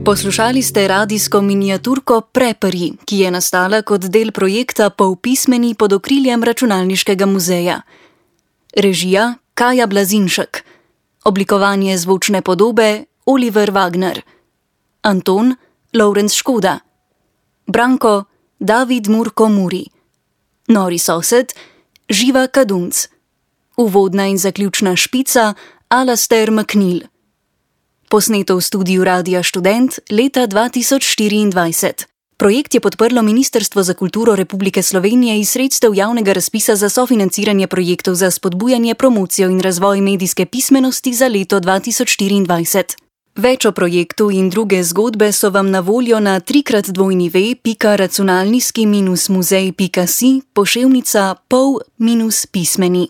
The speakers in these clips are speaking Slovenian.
Poslušali ste radijsko miniaturko Preparji, ki je nastala kot del projekta Polpismeni pod okriljem Računalniškega muzeja. Režija Kaja Blazinšek. Oblikovanje zvočne podobe Oliver Wagner. Anton Lovrenc Škoda. Branko David Murko Muri. Nori sosed Živa Kadunc. Uvodna in zaključna špica Alastair McNeil. Posneto v studiu Radia Študent leta 2024. Projekt je podprlo Ministrstvo za kulturo Republike Slovenije iz sredstev javnega razpisa za sofinanciranje projektov za spodbujanje, promocijo in razvoj medijske pismenosti za leto 2024. Več o projektu in druge zgodbe so vam na voljo na www.računalniski-muzej.si/pol-pismeni.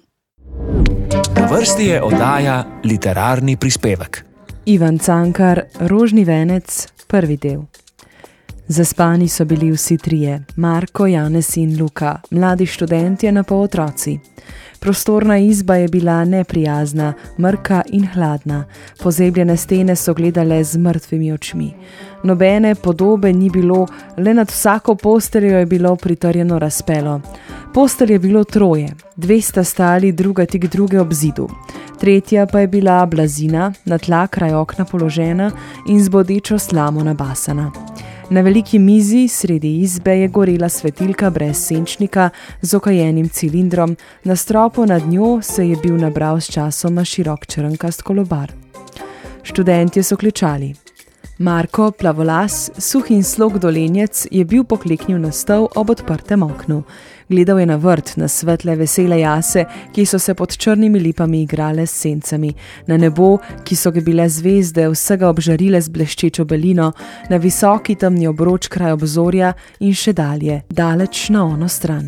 Na vrsti je oddaja Literarni prispevek. Ivan Cankar, Rožni venec, prvi del. Zaspani so bili vsi trije, Marko, Janez in Luka, mladi študentje na pol otroci. Prostorna izba je bila neprijazna, mrka in hladna. Pozebljene stene so gledale z mrtvimi očmi. Nobene podobe ni bilo, le nad vsako posteljo je bilo pritrjeno razpelo. Postelj je bilo troje, dve sta stali druga tik druge ob zidu. Tretja pa je bila blazina, na tla kraj okna položena in z bodečo slamo nabasana. Na veliki mizi sredi izbe je gorela svetilka brez senčnika z okajenim cilindrom, na stropu nad njo se je bil nabral s časoma širok črnkast kolobar. Študentje so klečali. Marko, plavolas, suh in slog dolenjec, je bil pokleknil na stol ob odprtem oknu. Gledal je na vrt, na svetle vesele jase, ki so se pod črnimi lipami igrale s sencami, na nebo, ki so ga bile zvezde vsega obžarile z bleščečo belino, na visoki temni obroč kraj obzorja in še dalje, daleč na ono stran.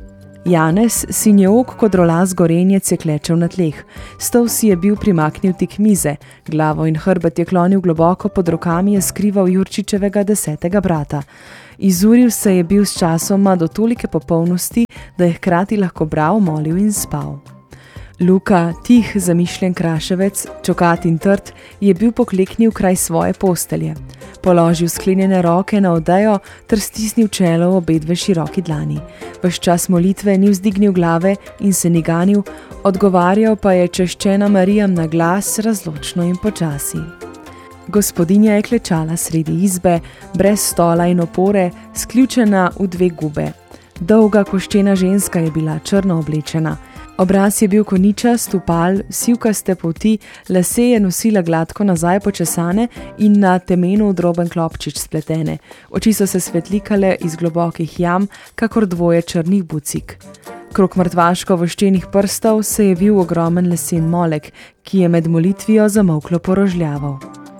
Janez, sinjeok kodrolaz gorenjec, je klečal na tleh. Stol si je bil primaknil tik mize, glavo in hrbet je klonil globoko, pod rokami je skrival Jurčičevega 10. brata. Izuril se je bil s časoma do tolike popolnosti, da je hkrati lahko bral, molil in spal. Luka, tih zamišljen kraševec, čokat in trd, je bil pokleknil kraj svoje postelje. Položil sklenjene roke na odejo ter stisnil čelo v obedve široki dlani. Ves čas molitve ni vzdignil glave in se ni ganil, odgovarjal pa je češčena Marijam na glas, razločno in počasi. Gospodinja je klečala sredi izbe, brez stola in opore, sključena v dve gube. Dolga koščena ženska je bila črno oblečena. Obraz je bil koničast, upal, sivkaste polti, lase je nosila gladko nazaj počesane in na temenu droben klopčič spletene. Oči so se svetlikale iz globokih jam, kakor dvoje črnih bucik. Krog mrtvaško voščenih prstov se je vil ogromen lesen molek, ki je med molitvijo zamolklo porožljaval.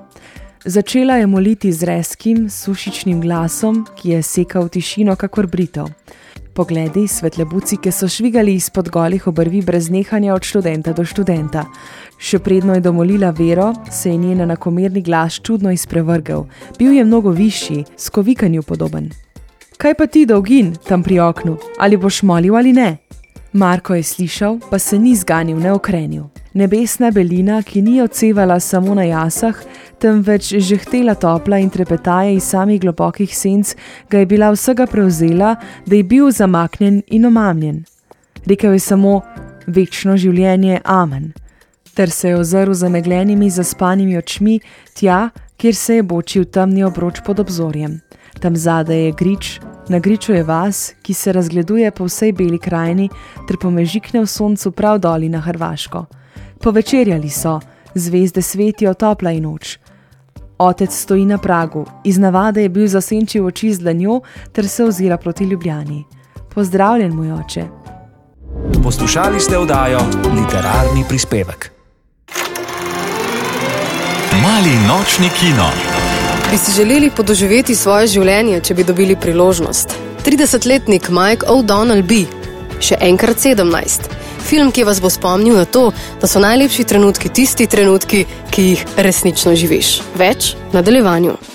Začela je moliti z rezkim, sušičnim glasom, ki je sekal tišino kakor britev. Pogledi svetle bucike so švigali izpod golih obrvi brez nehanja od študenta do študenta. Še predno je domolila Vero, se je njen enakomerni glas čudno izprevrgel. Bil je mnogo višji, skovikanju podoben. Kaj pa ti, dolgin, tam pri oknu? Ali boš molil ali ne? Marko je slišal, pa se ni zganil, ne okrenil. Nebesna belina, ki ni odsevala samo na jasah, temveč žehtela topla in trepetaje iz samih globokih senc, ga je bila vsega prevzela, da je bil zamaknjen in omamljen. Rekel je samo večno življenje, amen, ter se je ozrl za meglenimi zaspanimi očmi tja, kjer se je bočil temni obroč pod obzorjem. Tam zadaj je grič, na griču je vas, ki se razgleduje po vsej beli krajini, ter pomežikne v soncu prav doli na Hrvaško. Povečerjali so, zvezde svetijo topla in noč. Otec stoji na pragu, iz navade je bil zasenčil oči z dlanjo, ter se ozira proti Ljubljani. Pozdravljen, moj oče. Poslušali ste oddajo Literarni prispevek. Mali nočni kino. Bi si želeli podoživeti svoje življenje, če bi dobili priložnost? 30-letnik Mike O'Donnell B. Še enkrat 17. Film, ki vas bo spomnil na to, da so najlepši trenutki tisti trenutki, ki jih resnično živiš. Več v nadaljevanju.